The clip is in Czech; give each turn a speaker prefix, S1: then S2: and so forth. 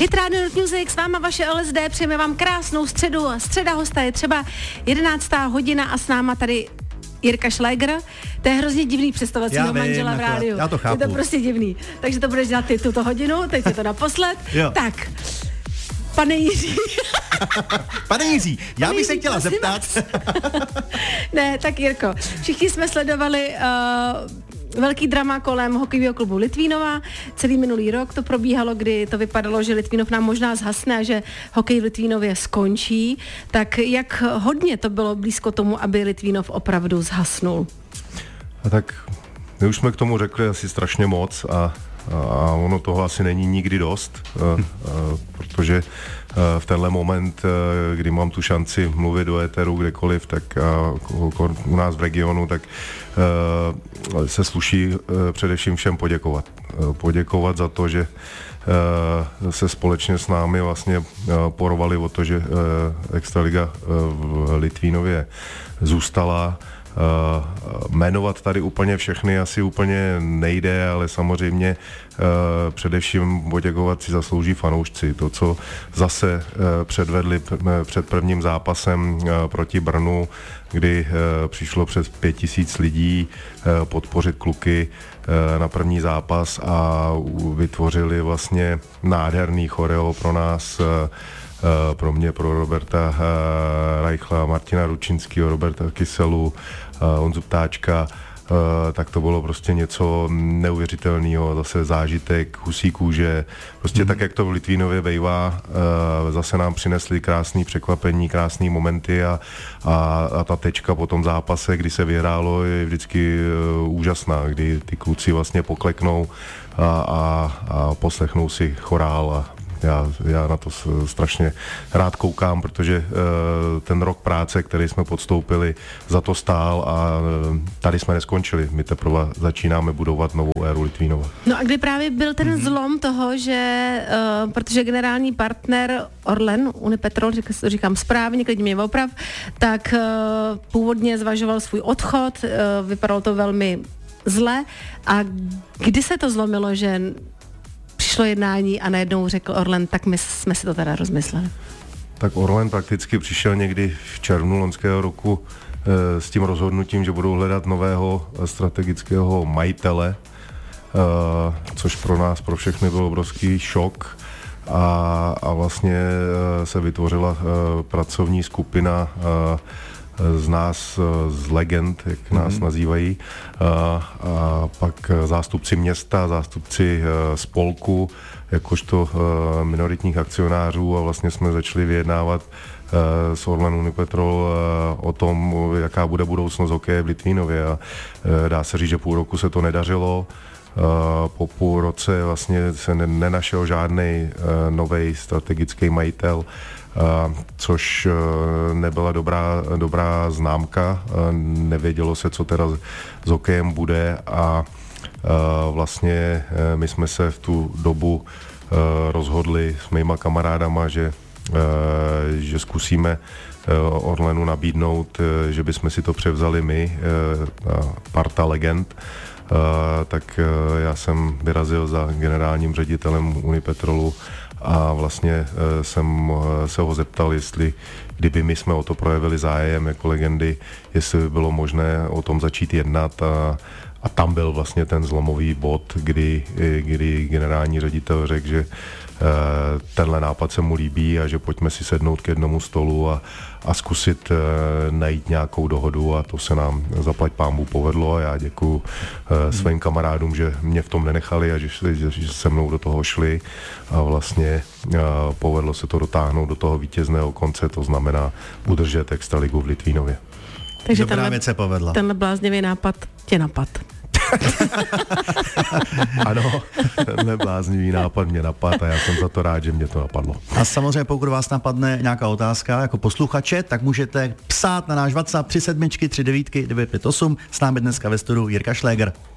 S1: Hit Radio Music, s váma vaše LSD, přejeme vám krásnou středu. Středa hosta je třeba 11. hodina a s náma tady Jirka Šlégr. To je hrozně divný představovat svého manžela v rádiu.
S2: Já to chápu.
S1: Je to prostě divný. Takže to budeš dělat ty tuto hodinu, teď je to naposled. Tak, pane Jiří.
S2: Pane Jiří, já bych se chtěla zeptat.
S1: Ne, tak Jirko, všichni jsme sledovali velký drama kolem hokejového klubu Litvínova. Celý minulý rok to probíhalo, kdy to vypadalo, že Litvínov nám možná zhasne a že hokej v Litvínově skončí. Tak jak hodně to bylo blízko tomu, aby Litvínov opravdu zhasnul?
S3: A tak my už jsme k tomu řekli asi strašně moc a ono toho asi není nikdy dost, protože v tenhle moment, kdy mám tu šanci mluvit do éteru kdekoliv, tak u nás v regionu, tak se sluší především všem poděkovat. Poděkovat za to, že se společně s námi vlastně porovali o to, že Extraliga v Litvínově zůstala. Jmenovat tady úplně všechny asi úplně nejde, ale samozřejmě především poděkovat si zaslouží fanoušci. To, co zase předvedli před prvním zápasem proti Brnu, kdy přišlo přes 5000 lidí podpořit kluky na první zápas a vytvořili vlastně nádherný choreo pro nás, pro mě, pro Roberta Reichla, Martina Ručinského, Roberta Kyselu, Honzu Ptáčka, tak to bylo prostě něco neuvěřitelného, zase zážitek, husí kůže, prostě tak, jak to v Litvínově bejvá, zase nám přinesli krásný překvapení, krásný momenty a ta tečka po tom zápase, kdy se vyhrálo, je vždycky úžasná, kdy ty kluci vlastně pokleknou a poslechnou si chorál a já na to strašně rád koukám, protože ten rok práce, který jsme podstoupili, za to stál a tady jsme neskončili. My teprve začínáme budovat novou éru Litvínova.
S1: No a kdy právě byl ten zlom toho, že protože generální partner Orlen, Unipetrol, říkám správně, klidně mě oprav, tak původně zvažoval svůj odchod, vypadalo to velmi zle. A kdy se to zlomilo, že přišlo jednání a najednou řekl Orlen, tak my jsme si to teda rozmysleli? Tak
S3: Orlen prakticky přišel někdy v červnu loňského roku s tím rozhodnutím, že budou hledat nového strategického majitele, což pro nás, pro všechny byl obrovský šok a vlastně se vytvořila pracovní skupina z nás, z legend, jak nás nazývají, a pak zástupci města, zástupci spolku, jakožto minoritních akcionářů a vlastně jsme začali vyjednávat s Orlen Unipetrol o tom, jaká bude budoucnost hokeje v Litvínově a dá se říct, že půl roku se to nedařilo. Po půl roce vlastně se nenašel žádný nový strategický majitel, což nebyla dobrá známka, nevědělo se, co teda s hokejem bude a vlastně my jsme se v tu dobu rozhodli s mýma kamarádama, že zkusíme Orlenu nabídnout, že bychom si to převzali my, parta legend. Tak já jsem vyrazil za generálním ředitelem Unipetrolu a vlastně jsem se ho zeptal, jestli kdyby my jsme o to projevili zájem jako legendy, jestli by bylo možné o tom začít jednat a tam byl vlastně ten zlomový bod, kdy generální ředitel řekl, že tenhle nápad se mu líbí a že pojďme si sednout k jednomu stolu a zkusit najít nějakou dohodu a to se nám zaplať pánbůh povedlo a já děkuju svým kamarádům, že mě v tom nenechali a že se mnou do toho šli a vlastně povedlo se to dotáhnout do toho vítězného konce, to znamená udržet Extraligu v Litvínově.
S1: Takže tenhle bláznivý nápad tě napad.
S3: Ano, tenhle bláznivý nápad mě napad a já jsem za to rád, že mě to napadlo.
S2: A samozřejmě pokud vás napadne nějaká otázka jako posluchače, tak můžete psát na náš WhatsApp 37 39 958. S námi dneska ve studiu Jirka Šlégr.